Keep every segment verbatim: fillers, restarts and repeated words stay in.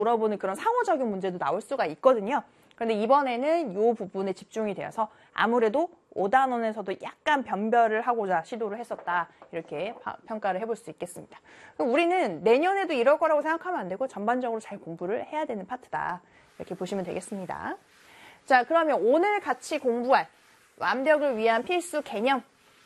물어보는 그런 상호작용 문제도 나올 수가 있거든요. 그런데 이번에는 이 부분에 집중이 되어서 아무래도 오 단원에서도 약간 변별을 하고자 시도를 했었다. 이렇게 평가를 해볼 수 있겠습니다. 우리는 내년에도 이럴 거라고 생각하면 안 되고 전반적으로 잘 공부를 해야 되는 파트다. 이렇게 보시면 되겠습니다. 자, 그러면 오늘 같이 공부할 완벽을 위한 필수 개념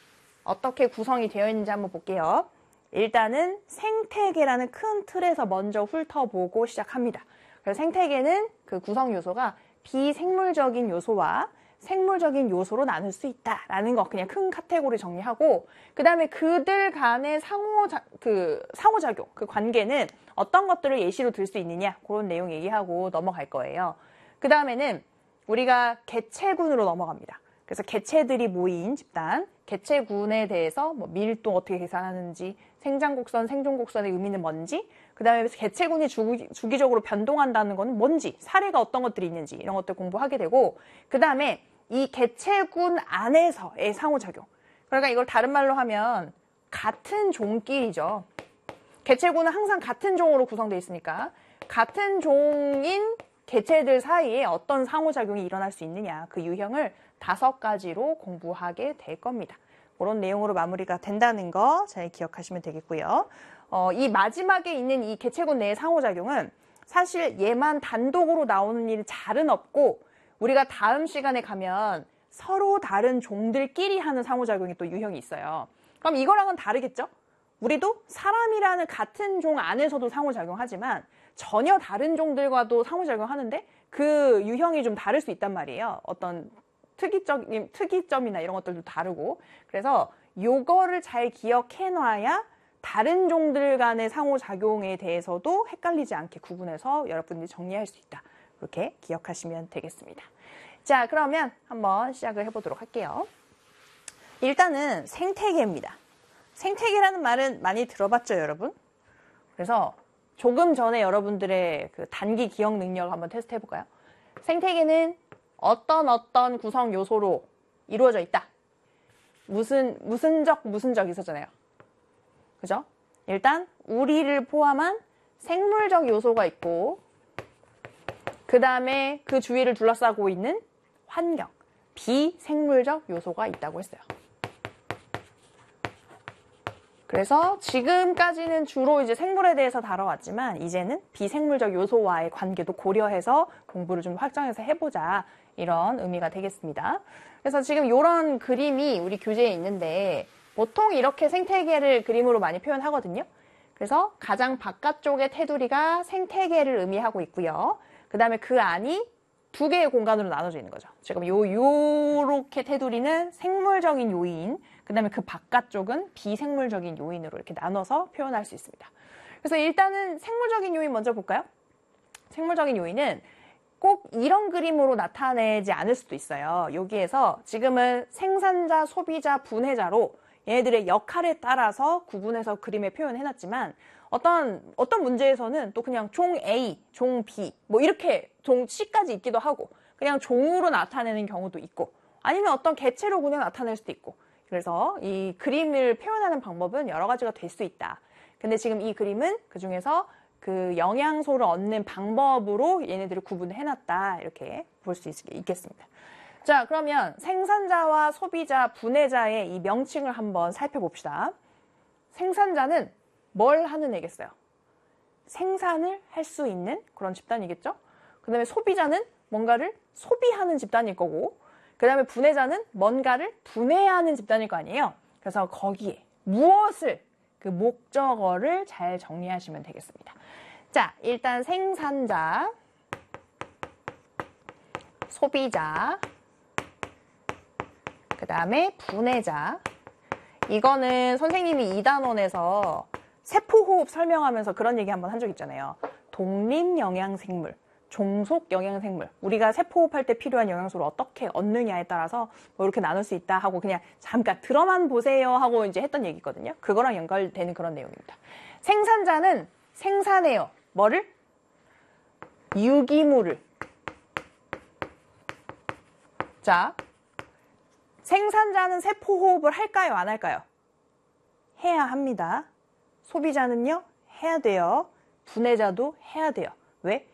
어떻게 구성이 되어 있는지 한번 볼게요. 일단은 생태계라는 큰 틀에서 먼저 훑어보고 시작합니다. 그래서 생태계는 그 구성 요소가 비생물적인 요소와 생물적인 요소로 나눌 수 있다라는 거 그냥 큰 카테고리 정리하고, 그 다음에 그들 간의 상호 그 상호작용 그 관계는 어떤 것들을 예시로 들 수 있느냐 그런 내용 얘기하고 넘어갈 거예요. 그 다음에는 우리가 개체군으로 넘어갑니다. 그래서 개체들이 모인 집단, 개체군에 대해서 뭐 밀도 어떻게 계산하는지, 생장곡선, 생존곡선의 의미는 뭔지, 그 다음에 개체군이 주기, 주기적으로 변동한다는 건 뭔지, 사례가 어떤 것들이 있는지 이런 것들 공부하게 되고, 그 다음에 이 개체군 안에서의 상호작용. 그러니까 이걸 다른 말로 하면 같은 종끼리죠. 개체군은 항상 같은 종으로 구성되어 있으니까 같은 종인 개체들 사이에 어떤 상호작용이 일어날 수 있느냐, 그 유형을 다섯 가지로 공부하게 될 겁니다. 그런 내용으로 마무리가 된다는 거 잘 기억하시면 되겠고요. 어, 이 마지막에 있는 이 개체군 내의 상호작용은 사실 얘만 단독으로 나오는 일이 잘은 없고, 우리가 다음 시간에 가면 서로 다른 종들끼리 하는 상호작용이 또 유형이 있어요. 그럼 이거랑은 다르겠죠? 우리도 사람이라는 같은 종 안에서도 상호작용하지만 전혀 다른 종들과도 상호작용하는데 그 유형이 좀 다를 수 있단 말이에요. 어떤 특이적, 특이점이나 이런 것들도 다르고. 그래서 요거를 잘 기억해놔야 다른 종들 간의 상호작용에 대해서도 헷갈리지 않게 구분해서 여러분들이 정리할 수 있다. 그렇게 기억하시면 되겠습니다. 자, 그러면 한번 시작을 해보도록 할게요. 일단은 생태계입니다. 생태계라는 말은 많이 들어봤죠, 여러분? 그래서 조금 전에 여러분들의 그 단기 기억 능력을 한번 테스트 해볼까요? 생태계는 어떤 어떤 구성 요소로 이루어져 있다. 무슨, 무슨적, 무슨적 있었잖아요. 그죠? 일단 우리를 포함한 생물적 요소가 있고, 그 다음에 그 주위를 둘러싸고 있는 환경, 비생물적 요소가 있다고 했어요. 그래서 지금까지는 주로 이제 생물에 대해서 다뤄왔지만 이제는 비생물적 요소와의 관계도 고려해서 공부를 좀 확장해서 해보자, 이런 의미가 되겠습니다. 그래서 지금 이런 그림이 우리 교재에 있는데 보통 이렇게 생태계를 그림으로 많이 표현하거든요. 그래서 가장 바깥쪽의 테두리가 생태계를 의미하고 있고요. 그 다음에 그 안이 두 개의 공간으로 나눠져 있는 거죠. 지금 요, 요렇게 테두리는 생물적인 요인, 그 다음에 그 바깥쪽은 비생물적인 요인으로 이렇게 나눠서 표현할 수 있습니다. 그래서 일단은 생물적인 요인 먼저 볼까요? 생물적인 요인은 꼭 이런 그림으로 나타내지 않을 수도 있어요. 여기에서 지금은 생산자, 소비자, 분해자로 얘네들의 역할에 따라서 구분해서 그림에 표현해놨지만 어떤, 어떤 문제에서는 또 그냥 종 A, 종 B, 뭐 이렇게 종 C까지 있기도 하고 그냥 종으로 나타내는 경우도 있고 아니면 어떤 개체로 그냥 나타낼 수도 있고, 그래서 이 그림을 표현하는 방법은 여러 가지가 될 수 있다. 근데 지금 이 그림은 그 중에서 그 영양소를 얻는 방법으로 얘네들을 구분해놨다. 이렇게 볼 수 있겠습니다. 자, 그러면 생산자와 소비자, 분해자의 이 명칭을 한번 살펴봅시다. 생산자는 뭘 하는 애겠어요? 생산을 할 수 있는 그런 집단이겠죠? 그 다음에 소비자는 뭔가를 소비하는 집단일 거고, 그 다음에 분해자는 뭔가를 분해하는 집단일 거 아니에요? 그래서 거기에 무엇을, 그 목적어를 잘 정리하시면 되겠습니다. 자, 일단 생산자, 소비자, 그 다음에 분해자. 이거는 선생님이 이 단원에서 세포호흡 설명하면서 그런 얘기 한번 한 적 있잖아요. 독립영양생물, 종속영양생물. 우리가 세포호흡할 때 필요한 영양소를 어떻게 얻느냐에 따라서 뭐 이렇게 나눌 수 있다 하고 그냥 잠깐 들어만 보세요 하고 이제 했던 얘기 있거든요. 그거랑 연결되는 그런 내용입니다. 생산자는 생산해요. 뭐를? 유기물을. 자, 생산자는 세포호흡을 할까요? 안 할까요? 해야 합니다. 소비자는요? 해야 돼요. 분해자도 해야 돼요. 왜?